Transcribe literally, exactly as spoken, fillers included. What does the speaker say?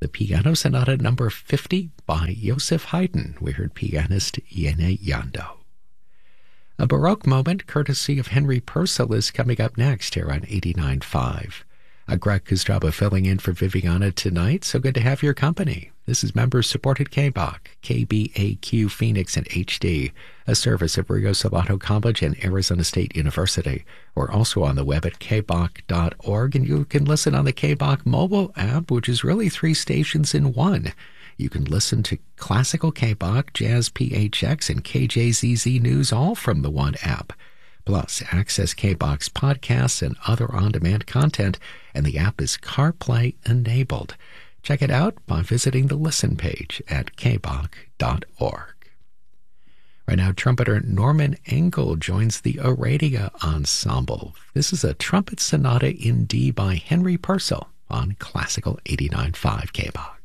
The Piano Sonata number fifty by Joseph Haydn. We heard pianist Jene Jando. A Baroque moment courtesy of Henry Purcell is coming up next here on eighty-nine point five. A Greg Kustraba filling in for Viviana tonight. So good to have your company. This is member-supported K B A Q, K B A Q Phoenix and H D, a service of Rio Salado College and Arizona State University. We're also on the web at k b a q dot org, and you can listen on the K B A Q mobile app, which is really three stations in one. You can listen to classical K B A Q, Jazz P H X, and K J Z Z News all from the one app. Plus, access K B A Q's podcasts and other on-demand content, and the app is CarPlay enabled. Check it out by visiting the listen page at k b a q dot org. Right now, trumpeter Norman Engel joins the Aradia Ensemble. This is a trumpet sonata in D by Henry Purcell on Classical eighty-nine point five K B A Q.